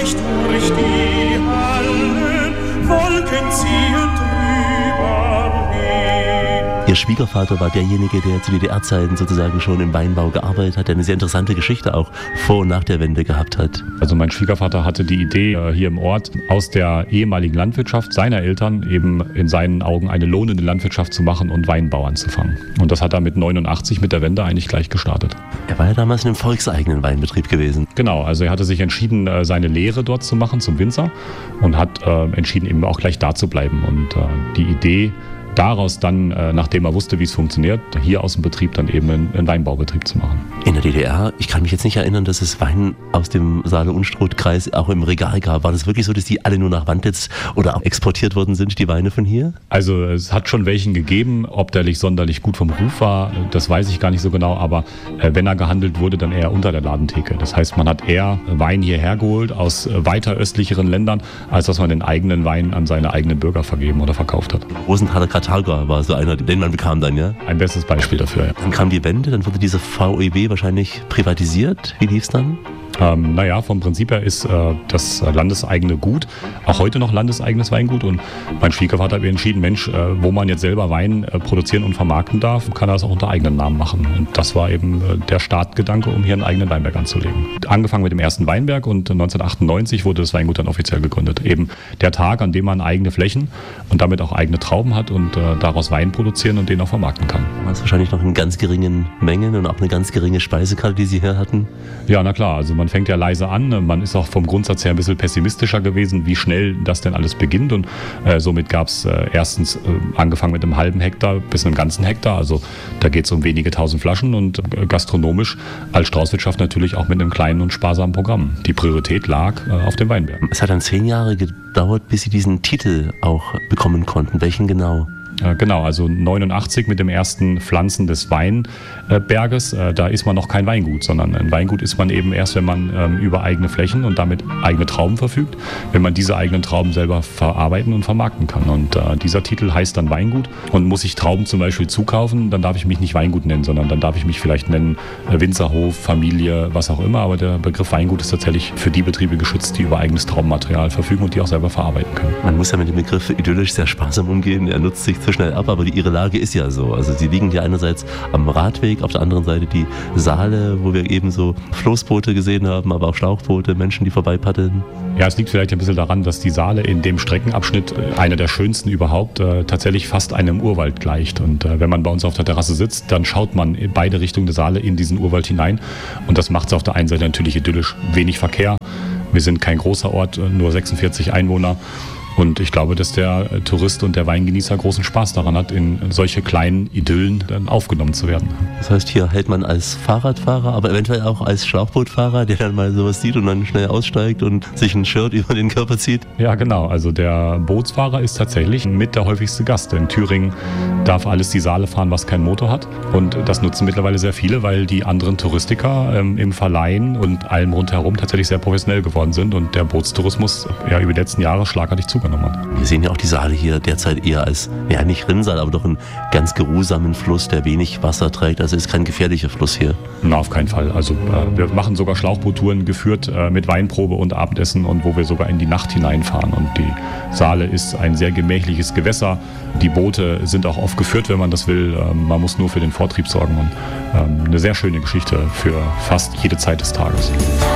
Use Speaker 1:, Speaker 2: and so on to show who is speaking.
Speaker 1: sich durch die Hallen, Wolken ziehen drüber hin.
Speaker 2: Ihr Schwiegervater war derjenige, der zu DDR-Zeiten sozusagen schon im Weinbau gearbeitet hat, der eine sehr interessante Geschichte auch vor und nach der Wende gehabt hat.
Speaker 3: Also mein Schwiegervater hatte die Idee, hier im Ort aus der ehemaligen Landwirtschaft seiner Eltern eben in seinen Augen eine lohnende Landwirtschaft zu machen und Weinbau anzufangen. Und das hat er mit 89 mit der Wende eigentlich gleich gestartet.
Speaker 2: Er war ja damals in einem volkseigenen Weinbetrieb gewesen.
Speaker 3: Genau, also er hatte sich entschieden, seine Lehre dort zu machen zum Winzer und hat entschieden, eben auch gleich da zu bleiben. Und die Idee daraus dann, nachdem er wusste, wie es funktioniert, hier aus dem Betrieb dann eben einen Weinbaubetrieb zu machen.
Speaker 2: In der DDR, ich kann mich jetzt nicht erinnern, dass es Wein aus dem Saale-Unstrut-Kreis auch im Regal gab. War das wirklich so, dass die alle nur nach Wandlitz oder auch exportiert worden sind, die Weine von hier?
Speaker 3: Also es hat schon welchen gegeben, ob der nicht sonderlich gut vom Ruf war, das weiß ich gar nicht so genau, aber wenn er gehandelt wurde, dann eher unter der Ladentheke. Das heißt, man hat eher Wein hierher geholt aus weiter östlicheren Ländern, als dass man den eigenen Wein an seine eigenen Bürger vergeben oder verkauft hat.
Speaker 2: Rosenthaler Karthager war so einer, den man bekam dann, ja?
Speaker 3: Ein bestes Beispiel dafür, ja.
Speaker 2: Dann kam die Wende, dann wurde diese VEB wahrscheinlich privatisiert. Wie lief's dann?
Speaker 3: Vom Prinzip her ist das landeseigene Gut auch heute noch landeseigenes Weingut und mein Schwiegervater hat entschieden, Mensch, wo man jetzt selber Wein produzieren und vermarkten darf, kann er das auch unter eigenen Namen machen. Und das war eben der Startgedanke, um hier einen eigenen Weinberg anzulegen. Angefangen mit dem ersten Weinberg und 1998 wurde das Weingut dann offiziell gegründet. Eben der Tag, an dem man eigene Flächen und damit auch eigene Trauben hat und daraus Wein produzieren und den auch vermarkten kann.
Speaker 2: War es wahrscheinlich noch in ganz geringen Mengen und auch eine ganz geringe Speisekarte, die Sie hier hatten?
Speaker 3: Ja, na klar, also man fängt ja leise an. Man ist auch vom Grundsatz her ein bisschen pessimistischer gewesen, wie schnell das denn alles beginnt. Und somit gab es erstens angefangen mit einem halben Hektar bis einem ganzen Hektar. Also da geht es um wenige tausend Flaschen und gastronomisch als Straußwirtschaft natürlich auch mit einem kleinen und sparsamen Programm. Die Priorität lag auf dem Weinberg.
Speaker 2: Es hat dann 10 Jahre gedauert, bis Sie diesen Titel auch bekommen konnten. Welchen genau?
Speaker 3: Genau, also 89 mit dem ersten Pflanzen des Weinberges, da ist man noch kein Weingut, sondern ein Weingut ist man eben erst, wenn man über eigene Flächen und damit eigene Trauben verfügt, wenn man diese eigenen Trauben selber verarbeiten und vermarkten kann. Und dieser Titel heißt dann Weingut und muss ich Trauben zum Beispiel zukaufen, dann darf ich mich nicht Weingut nennen, sondern dann darf ich mich vielleicht nennen Winzerhof, Familie, was auch immer, aber der Begriff Weingut ist tatsächlich für die Betriebe geschützt, die über eigenes Traubenmaterial verfügen und die auch selber verarbeiten können.
Speaker 2: Man muss ja mit dem Begriff idyllisch sehr sparsam umgehen, er nutzt sich zu schnell ab, aber ihre Lage ist ja so. Also sie liegen ja einerseits am Radweg, auf der anderen Seite die Saale, wo wir eben so Floßboote gesehen haben, aber auch Schlauchboote, Menschen, die vorbei paddeln.
Speaker 3: Ja, es liegt vielleicht ein bisschen daran, dass die Saale in dem Streckenabschnitt, einer der schönsten überhaupt, tatsächlich fast einem Urwald gleicht. Und wenn man bei uns auf der Terrasse sitzt, dann schaut man in beide Richtungen der Saale in diesen Urwald hinein. Und das macht es auf der einen Seite natürlich idyllisch, wenig Verkehr. Wir sind kein großer Ort, nur 46 Einwohner. Und ich glaube, dass der Tourist und der Weingenießer großen Spaß daran hat, in solche kleinen Idyllen dann aufgenommen zu werden.
Speaker 2: Das heißt, hier hält man als Fahrradfahrer, aber eventuell auch als Schlauchbootfahrer, der dann mal sowas sieht und dann schnell aussteigt und sich ein Shirt über den Körper zieht.
Speaker 3: Ja, genau. Also der Bootsfahrer ist tatsächlich mit der häufigste Gast. In Thüringen darf alles die Saale fahren, was keinen Motor hat. Und das nutzen mittlerweile sehr viele, weil die anderen Touristiker im Verleihen und allem rundherum tatsächlich sehr professionell geworden sind und der Bootstourismus ja über die letzten Jahre schlagartig zugenommen hat.
Speaker 2: Wir sehen ja auch die Saale hier derzeit eher als, ja nicht Rinnsal, aber doch einen ganz geruhsamen Fluss, der wenig Wasser trägt. Also ist kein gefährlicher Fluss hier.
Speaker 3: Na, auf keinen Fall. Also wir machen sogar Schlauchboottouren geführt mit Weinprobe und Abendessen und wo wir sogar in die Nacht hineinfahren. Und die Saale ist ein sehr gemächliches Gewässer. Die Boote sind auch oft geführt, wenn man das will. Man muss nur für den Vortrieb sorgen. Und eine sehr schöne Geschichte für fast jede Zeit des Tages.